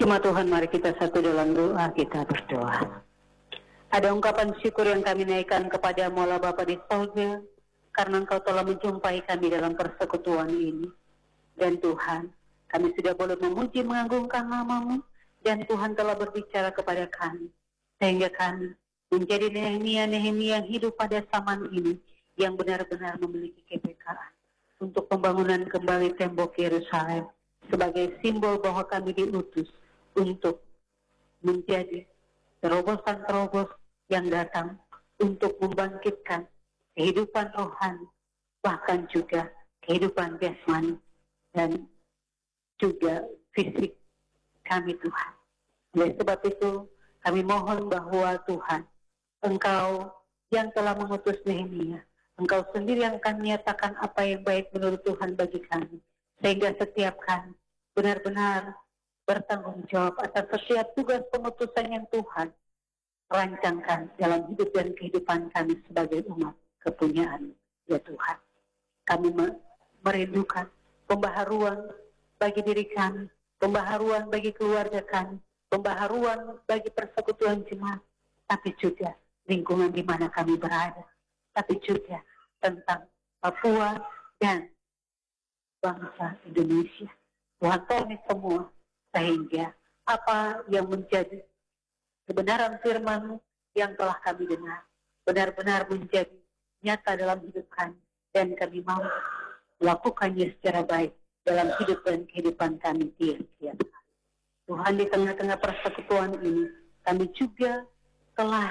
Jemaat Tuhan, mari kita satu dalam doa, kita berdoa. Ada ungkapan syukur yang kami naikkan kepada-Mu Allah Bapa di sorga, karena Engkau telah menjumpai kami dalam persekutuan ini. Dan Tuhan, kami sudah boleh memuji mengagungkan nama-Mu, dan Tuhan telah berbicara kepada kami, sehingga kami menjadi Nehemia yang hidup pada zaman ini, yang benar-benar memiliki kepekaan untuk pembangunan kembali tembok Yerusalem, sebagai simbol bahwa kami diutus untuk menjadi terobosan-terobos yang datang untuk membangkitkan kehidupan rohani, bahkan juga kehidupan jasmani dan juga fisik kami, Tuhan. Oleh sebab itu, kami mohon bahwa Tuhan, Engkau yang telah mengutus Nehemia, Engkau sendiri yang akan menyatakan apa yang baik menurut Tuhan bagi kami, sehingga setiap kami benar-benar bertanggung jawab atas setiap tugas pengutusan yang Tuhan rancangkan dalam hidup dan kehidupan kami sebagai umat kepunyaan, ya Tuhan. Kami merindukan pembaharuan bagi diri kami, pembaharuan bagi keluarga kami, pembaharuan bagi persekutuan jemaat, tapi juga lingkungan di mana kami berada, tapi juga tentang Papua dan bangsa Indonesia. Tuhan tolong semua, sehingga apa yang menjadi kebenaran firman-Mu yang telah kami dengar benar-benar menjadi nyata dalam hidup kami, dan kami mau melakukannya secara baik dalam hidup dan kehidupan kami tiap-tiap hari. Tuhan, di tengah-tengah persekutuan ini, kami juga telah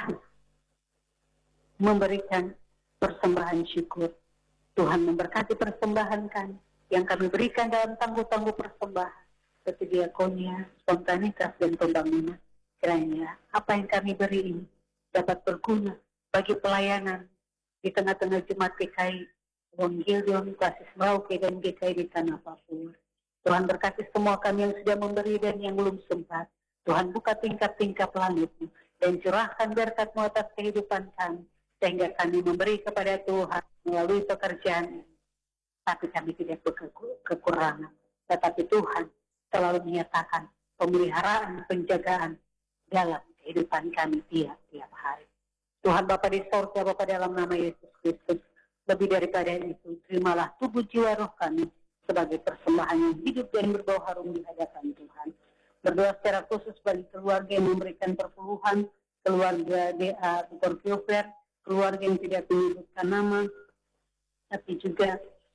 memberikan persembahan syukur. Tuhan memberkati persembahan kami yang kami berikan dalam tangguh-tangguh persembahan, seperti diakonia, spontanitas, dan pembangunan. Kiranya apa yang kami beri ini dapat berguna bagi pelayanan di tengah-tengah jemaat GKI Wonggilyon, Klasis Merauke, dan GKI di Tanah Papua. Tuhan berkati semua kami yang sudah memberi dan yang belum sempat. Tuhan buka tingkap-tingkap langit-Mu dan curahkan berkat-Mu atas kehidupan kami, sehingga kami memberi kepada Tuhan melalui pekerjaan ini. Tapi kami tidak kekurangan, tetapi Tuhan selalu menyatakan pemeliharaan, penjagaan dalam kehidupan kami tiap-tiap hari. Tuhan Bapa di sorga, Bapa dalam nama Yesus Kristus, lebih daripada itu, terimalah tubuh jiwa roh kami sebagai persembahan yang hidup dan berbau harum di hadapan Tuhan. Berdoa secara khusus bagi keluarga yang memberikan perpuluhan, keluarga DA Dr. Gilbert, keluarga yang tidak menyebutkan nama, tapi juga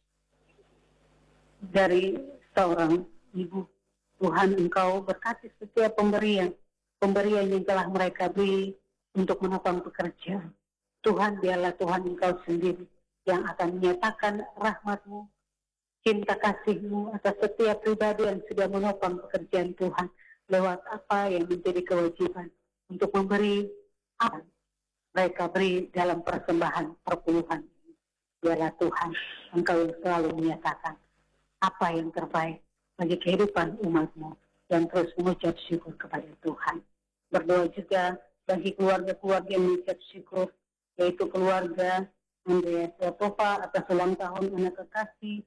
dari seorang ibu. Tuhan, Engkau berkati setiap pemberian yang telah mereka beri untuk menopang pekerjaan. Tuhan, biarlah Tuhan Engkau sendiri yang akan menyatakan rahmat-Mu, cinta kasih-Mu atas setiap pribadi yang sudah menopang pekerjaan Tuhan, lewat apa yang menjadi kewajiban untuk memberi apa mereka beri dalam persembahan perpuluhan. Biarlah Tuhan Engkau yang selalu menyatakan apa yang terbaik bagi kehidupan umat-Mu, dan terus mengucap syukur kepada Tuhan. Berdoa juga bagi keluarga-keluarga yang mengucap syukur, yaitu keluarga Andreas Watova atas ulang tahun anak kekasih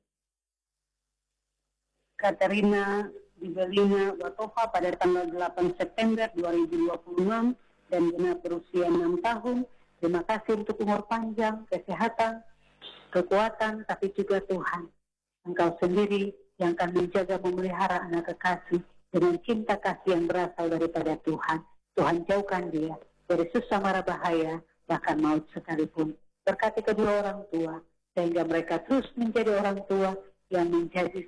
Katerina Dibelina Watova pada tanggal 8 September 2026 dan genap berusia 6 tahun. Terima kasih untuk umur panjang, kesehatan, kekuatan, tapi juga Tuhan, Engkau sendiri yang akan menjaga memelihara anak kekasih dengan cinta kasih yang berasal daripada Tuhan. Tuhan, jauhkan dia dari susah mara bahaya, bahkan maut sekalipun. Berkati kedua orang tua, sehingga mereka terus menjadi orang tua yang menjadi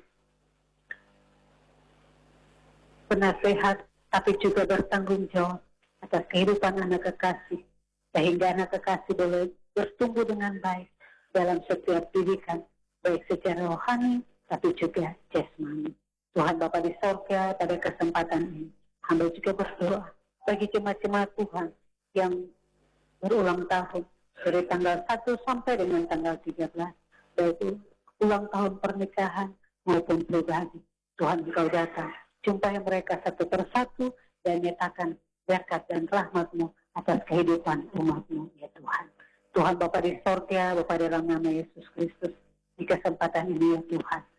penasehat, tapi juga bertanggung jawab atas kehidupan anak kekasih, sehingga anak kekasih boleh bertumbuh dengan baik dalam setiap didikan, baik secara rohani, tapi juga jasmani. Tuhan Bapa di sorga, pada kesempatan ini, hamba juga berdoa bagi jemaat-jemaat Tuhan yang berulang tahun dari tanggal 1 sampai dengan tanggal 13, yaitu ulang tahun pernikahan maupun pribadi. Tuhan, Engkau datang, jumpai mereka satu persatu dan nyatakan berkat dan rahmat-Mu atas kehidupan umat-Mu, ya Tuhan. Tuhan Bapa di sorga, Bapa dalam nama Yesus Kristus, di kesempatan ini ya Tuhan,